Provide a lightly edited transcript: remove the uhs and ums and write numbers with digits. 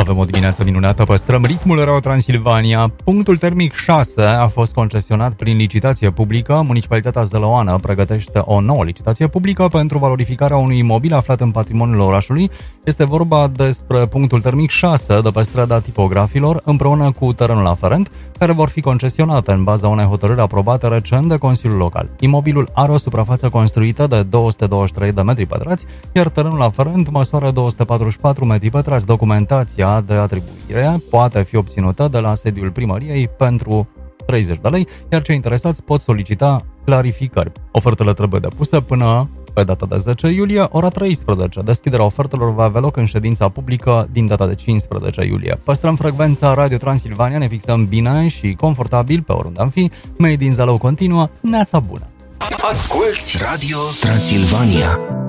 Avem o dimineață minunată, păstrăm ritmul Radio Transilvania. Punctul termic 6 a fost concesionat prin licitație publică. Municipalitatea Zălăoană pregătește o nouă licitație publică pentru valorificarea unui imobil aflat în patrimoniul orașului. Este vorba despre punctul termic 6 de pe strada Tipografilor, împreună cu terenul aferent, care vor fi concesionate în baza unei hotărâri aprobate recent de Consiliul Local. Imobilul are o suprafață construită de 223 de metri pătrați, iar terenul aferent măsoară 244 metri pătrați. Documentația de atribuire poate fi obținută de la sediul primăriei pentru 30 de lei, iar cei interesați pot solicita clarificări. Ofertele trebuie depuse până pe data de 10 iulie, ora 13. Deschiderea ofertelor va avea loc în ședința publică din data de 15 iulie. Păstrăm frecvența Radio Transilvania, ne fixăm bine și confortabil pe oriunde am fi. Made in Zalău continuă, neața bună! Asculți Radio Transilvania.